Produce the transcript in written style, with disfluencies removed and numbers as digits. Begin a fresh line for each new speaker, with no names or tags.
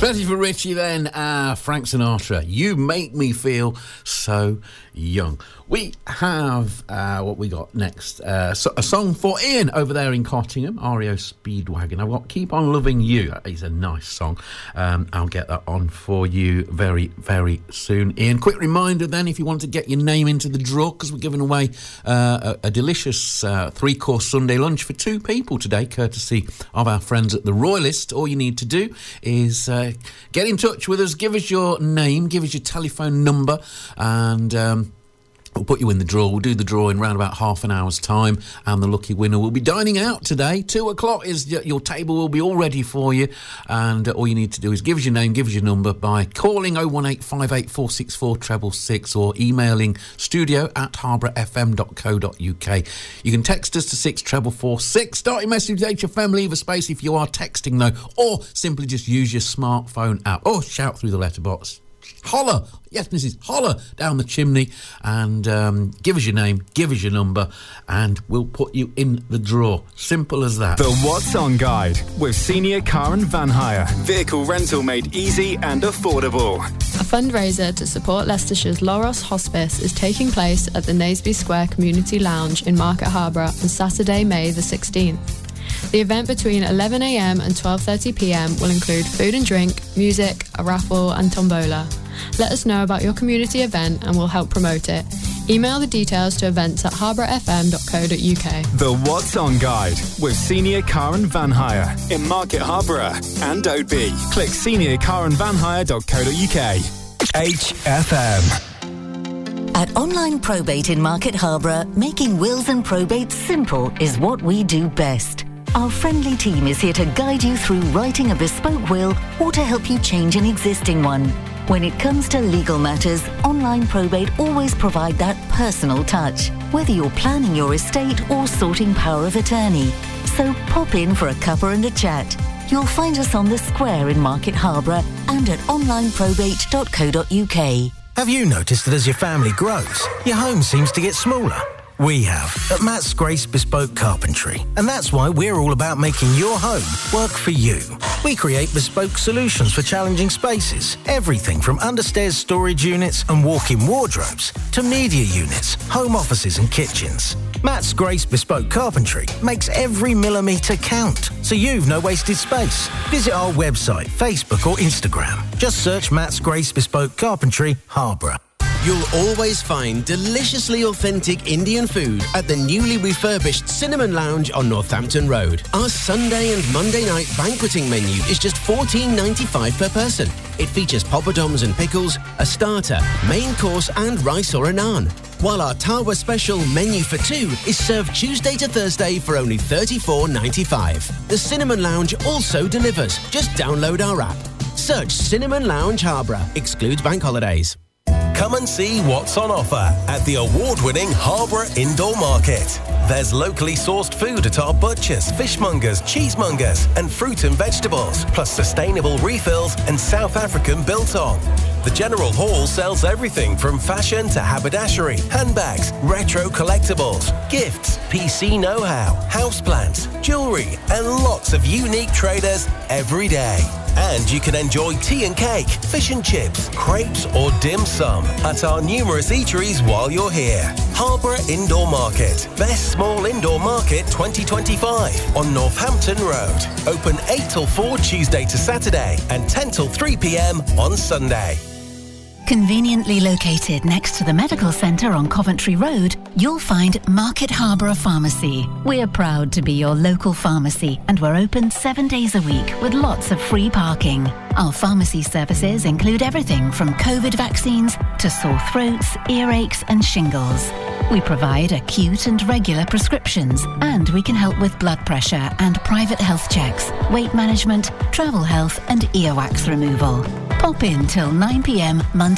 Plenty for Richie then. Frank Sinatra, You Make Me Feel So Young. We have what we got next. A song for Ian over there in Cottingham, REO Speedwagon. I've got Keep On Loving You. It's a nice song. I'll get that on for you very, very soon. Ian, quick reminder then, if you want to get your name into the draw, because we're giving away a delicious 3-course Sunday lunch for 2 people today, courtesy of our friends at The Royalist. All you need to do is get in touch with us, give us your name, give us your telephone number, and we'll put you in the draw. We'll do the draw in around about half an hour's time, and the lucky winner will be dining out today. 2 o'clock is your table will be all ready for you, and all you need to do is give us your name, give us your number by calling 01858464666 or emailing studio@harbourfm.co.uk. You can text us to 64446. Start your message with HFM, leave a space if you are texting though, or simply just use your smartphone app, or shout through the letterbox. Holler, yes, Mrs. Holler down the chimney, and give us your name, give us your number, and we'll put you in the draw. Simple as that.
The What's On Guide with Senior Car and Van Hire. Vehicle rental made easy and affordable.
A fundraiser to support Leicestershire's Loros Hospice is taking place at the Naseby Square Community Lounge in Market Harbour on Saturday, May the 16th. The event between 11am and 12:30pm will include food and drink, music, a raffle and tombola. Let us know about your community event and we'll help promote it. Email the details to events@harbourfm.co.uk.
The What's On Guide with Senior Car and Van Hire in Market Harborough and Oadby. Click seniorcarandvanhire.co.uk. HFM.
At Online Probate in Market Harborough, making wills and probate simple is what we do best. Our friendly team is here to guide you through writing a bespoke will or to help you change an existing one. When it comes to legal matters, Online Probate always provide that personal touch, whether you're planning your estate or sorting power of attorney. So pop in for a cuppa and a chat. You'll find us on the square in Market Harborough and at onlineprobate.co.uk.
Have you noticed that as your family grows, your home seems to get smaller? We have at Matt's Grace Bespoke Carpentry, and that's why we're all about making your home work for you. We create bespoke solutions for challenging spaces, everything from understairs storage units and walk-in wardrobes to media units, home offices and kitchens. Matt's Grace Bespoke Carpentry makes every millimetre count, so you've no wasted space. Visit our website, Facebook or Instagram. Just search Matt's Grace Bespoke Carpentry, Harborough.
You'll always find deliciously authentic Indian food at the newly refurbished Cinnamon Lounge on Northampton Road. Our Sunday and Monday night banqueting menu is just $14.95 per person. It features poppadoms and pickles, a starter, main course and rice or a naan. While our Tawa special menu for 2 is served Tuesday to Thursday for only $34.95. The Cinnamon Lounge also delivers. Just download our app. Search Cinnamon Lounge Harborough. Excludes bank holidays.
Come and see what's on offer at the award-winning Harborough Indoor Market. There's locally sourced food at our butchers, fishmongers, cheesemongers and fruit and vegetables, plus sustainable refills and South African biltong. The General Hall sells everything from fashion to haberdashery, handbags, retro collectibles, gifts, PC know-how, houseplants, jewellery and lots of unique traders every day. And you can enjoy tea and cake, fish and chips, crepes or dim sum at our numerous eateries while you're here. Harborough Indoor Market. Best Small Indoor Market 2025 on Northampton Road. Open 8 till 4 Tuesday to Saturday and 10 till 3 p.m. on Sunday.
Conveniently located next to the medical centre on Coventry Road, you'll find Market Harborough Pharmacy. We're proud to be your local pharmacy and we're open 7 days a week with lots of free parking. Our pharmacy services include everything from COVID vaccines to sore throats, earaches and shingles. We provide acute and regular prescriptions and we can help with blood pressure and private health checks, weight management, travel health and earwax removal. Pop in till 9 p.m. Monday